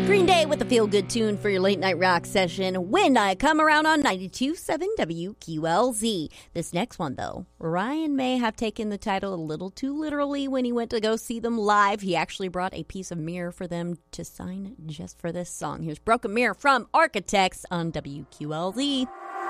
Green Day with a feel-good tune for your late-night rock session when I come around on 92.7 WQLZ. This next one, though, Ryan may have taken the title a little too literally when he went to go see them live. He actually brought a piece of mirror for them to sign just for this song. Here's Broken Mirror from Architects on WQLZ.